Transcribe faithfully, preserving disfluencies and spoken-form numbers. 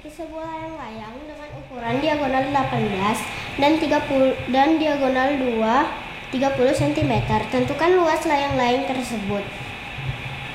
Seperti sebuah layang-layang dengan ukuran diagonal delapan belas dan tiga puluh dan diagonal dua, tiga puluh sentimeter. Tentukan luas layang-layang tersebut.